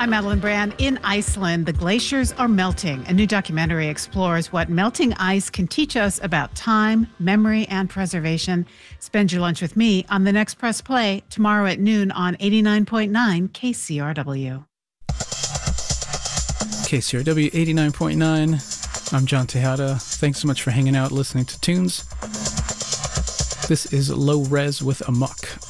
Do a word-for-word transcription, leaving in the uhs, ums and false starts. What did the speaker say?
I'm Madeline Brand. In Iceland, the glaciers are melting. A new documentary explores what melting ice can teach us about time, memory, and preservation. Spend your lunch with me on the next Press Play tomorrow at noon on eighty-nine point nine K C R W. K C R W eighty-nine point nine. I'm John Tejada. Thanks so much for hanging out, listening to tunes. This is Low Res with Amok